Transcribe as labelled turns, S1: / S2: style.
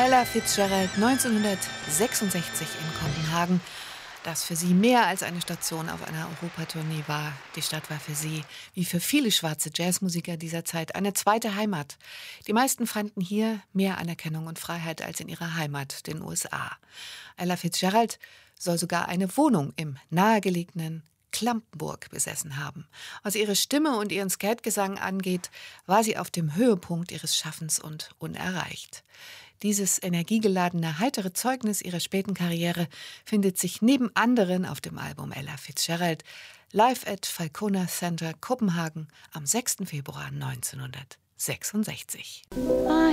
S1: Ella Fitzgerald 1966 in Kopenhagen, das für sie mehr als eine Station auf einer Europatournee war. Die Stadt war für sie, wie für viele schwarze Jazzmusiker dieser Zeit, eine zweite Heimat. Die meisten fanden hier mehr Anerkennung und Freiheit als in ihrer Heimat, den USA. Ella Fitzgerald soll sogar eine Wohnung im nahegelegenen Klampenburg besessen haben. Was ihre Stimme und ihren Skatgesang angeht, war sie auf dem Höhepunkt ihres Schaffens und unerreicht. Dieses energiegeladene, heitere Zeugnis ihrer späten Karriere findet sich neben anderen auf dem Album Ella Fitzgerald live at Falconer Center Kopenhagen am 6. Februar 1966.